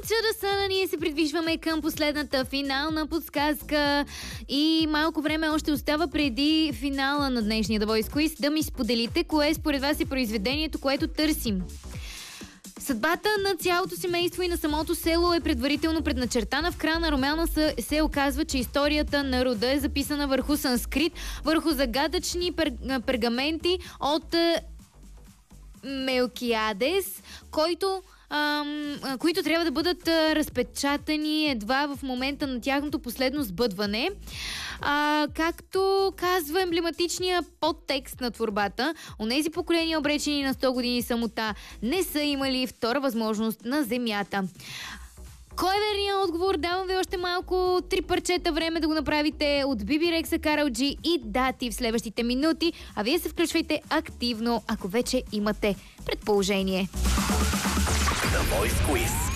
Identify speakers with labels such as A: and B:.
A: чудо са, ние се придвижваме към последната финална подсказка и малко време още остава преди финала на днешния The Voice Quiz да ми споделите кое според вас е произведението, което търсим. Съдбата на цялото семейство и на самото село е предварително предначертана. В края на романа се оказва, че историята на рода е записана върху санскрит, върху загадъчни пергаменти от Мелкиадес, които трябва да бъдат разпечатани едва в момента на тяхното последно сбъдване. Както казва емблематичния подтекст на творбата, онези поколения, обречени на 100 години самота, не са имали втора възможност на земята. Кой е верният отговор? Давам ви още малко 3 парчета време да го направите от Биби Рекса, Карал Джи и дати в следващите минути, а вие се включвайте активно, ако вече имате предположение.
B: The Voice Quiz.